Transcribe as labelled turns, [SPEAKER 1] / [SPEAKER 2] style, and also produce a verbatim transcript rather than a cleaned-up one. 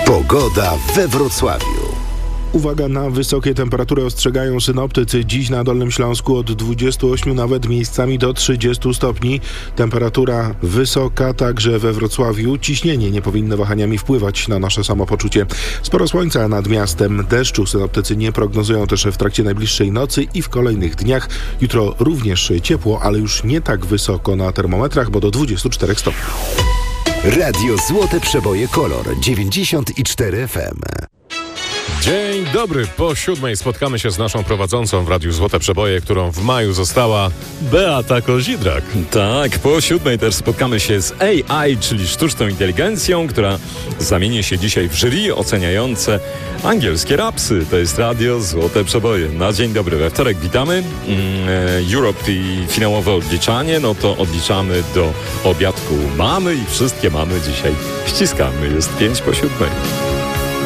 [SPEAKER 1] Pogoda we Wrocławiu.
[SPEAKER 2] Uwaga na wysokie temperatury, ostrzegają synoptycy. Dziś na Dolnym Śląsku od dwudziestu ośmiu nawet miejscami do trzydziestu stopni. Temperatura wysoka także we Wrocławiu. Ciśnienie nie powinno wahaniami wpływać na nasze samopoczucie. Sporo słońca nad miastem. Deszczu synoptycy nie prognozują też w trakcie najbliższej nocy i w kolejnych dniach. Jutro również ciepło, ale już nie tak wysoko na termometrach, bo do dwudziestu czterech stopni.
[SPEAKER 1] Radio Złote Przeboje Kolor dziewięćdziesiąt cztery F M.
[SPEAKER 3] Dzień dobry. Po siódmej spotkamy się z naszą prowadzącą w Radiu Złote Przeboje, którą w maju została Beata Kozidrak.
[SPEAKER 4] Tak, po siódmej też spotkamy się z A I, czyli sztuczną inteligencją, która zamieni się dzisiaj w jury oceniające angielskie rapsy. To jest Radio Złote Przeboje. Na dzień dobry. We wtorek witamy. Europe i finałowe odliczanie. No to odliczamy do obiadku mamy i wszystkie mamy dzisiaj ściskamy. Jest pięć po siódmej.